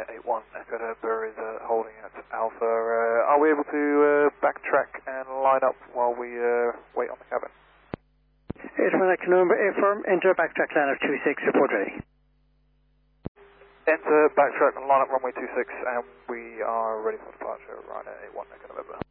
81 Echo November is holding at Alpha. Are we able to backtrack and line up while we wait on the cabin? 81 Echo November, affirm, enter backtrack line of 26, report ready. Enter backtrack and line up runway 26 and we are ready for departure right at 81 Echo November.